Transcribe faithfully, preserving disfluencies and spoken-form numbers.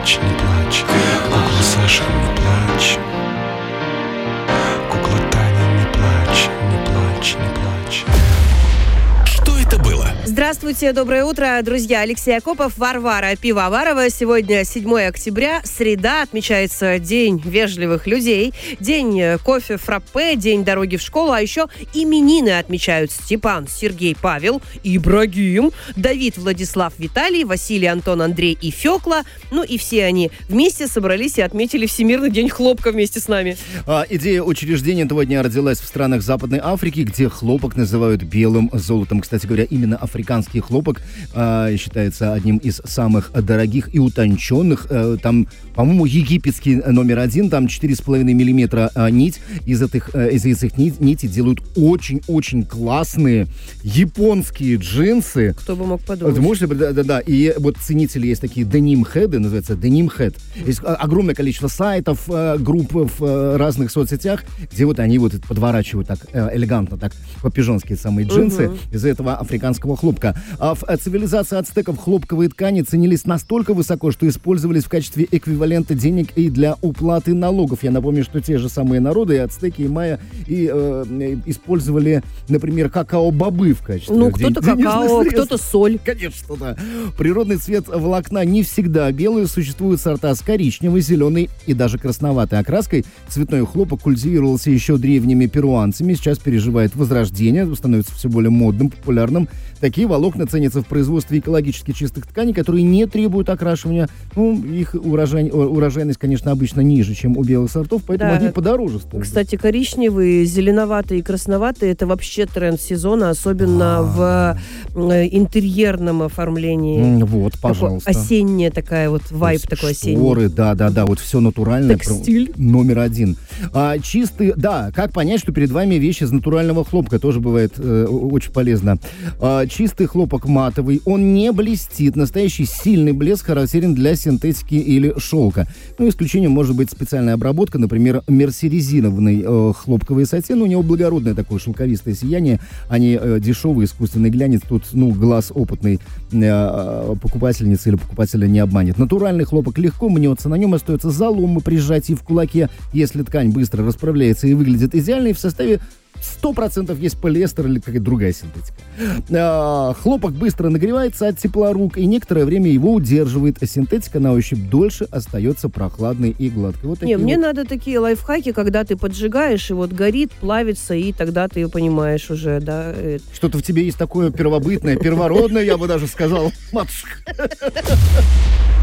плачь, не плачь. Кукла Саша, не плачь. Кукла Таня, не плачь, не плачь, не плачь. Что это было? Здравствуйте, доброе утро, друзья. Алексей Акопов, Варвара Пивоварова. Сегодня седьмое октября, среда, отмечается День вежливых людей, День кофе фраппе, День дороги в школу, а еще именины отмечают Степан, Сергей, Павел, Ибрагим, Давид, Владислав, Виталий, Василий, Антон, Андрей и Фёкла. Ну и все они вместе собрались и отметили Всемирный день хлопка вместе с нами. А, идея учреждения этого дня родилась в странах Западной Африки, где хлопок называют белым золотом. Кстати говоря, именно африканский хлопок а, считается одним из самых дорогих и утонченных. А, там, по-моему, египетский номер один, там четыре с половиной миллиметра а, нить. Из этих, а, из этих нит, нитей делают очень-очень классные японские джинсы. Кто бы мог подумать. Можете, да, да, да. И вот ценители есть такие деним-хеды, называется деним-хед. Есть огромное количество сайтов, групп в разных соцсетях, где вот они вот подворачивают так элегантно, так по-пижонски самые джинсы угу. из этого африканского хлопка. А в цивилизации ацтеков хлопковые ткани ценились настолько высоко, что использовались в качестве эквивалента денег и для уплаты налогов. Я напомню, что те же самые народы, и ацтеки, и майя, и, э, использовали, например, какао-бобы в качестве Ну, кто-то ден- какао, кто-то соль. Конечно, да. Природный цвет волокна не всегда белый. Существуют сорта с коричневой, зеленой и даже красноватой окраской. Цветной хлопок культивировался еще древними перуанцами. Сейчас переживает возрождение, становится все более модным, популярным. Такие волокна ценятся в производстве экологически чистых тканей, которые не требуют окрашивания. Ну, их урожай, урожайность, конечно, обычно ниже, чем у белых сортов, поэтому да. они подороже стоят. Кстати, коричневые, зеленоватые и красноватые — это вообще тренд сезона, особенно А-а-а. в интерьерном оформлении. Вот, пожалуйста. Такое осенняя такая вот вайб такой осенний. Шторы, да-да-да, вот все натуральное. Текстиль. Номер один. А, чистый, да, как понять, что перед вами вещь из натурального хлопка, тоже бывает э, очень полезно. А, чистый хлопок матовый, он не блестит. Настоящий сильный блеск характерен для синтетики или шелка. Ну, исключением может быть специальная обработка, например, мерсеризированный э, хлопковый сатин. У него благородное такое шелковистое сияние, а не э, дешевый искусственный глянец. Тут, ну, глаз опытной э, покупательницы или покупателя не обманет. Натуральный хлопок легко мнется, на нем остается заломы при сжатии в кулаке. Если ткань быстро расправляется и выглядит идеальной, в составе сто процентов есть полиэстер или какая-то другая синтетика. А, хлопок быстро нагревается от тепла рук и некоторое время его удерживает. А синтетика на ощупь дольше остается прохладной и гладкой. Вот Не, мне вот. надо такие лайфхаки, когда ты поджигаешь, и вот горит, плавится, и тогда ты понимаешь уже, да. Что-то в тебе есть такое первобытное, первородное, я бы даже сказал, матушка.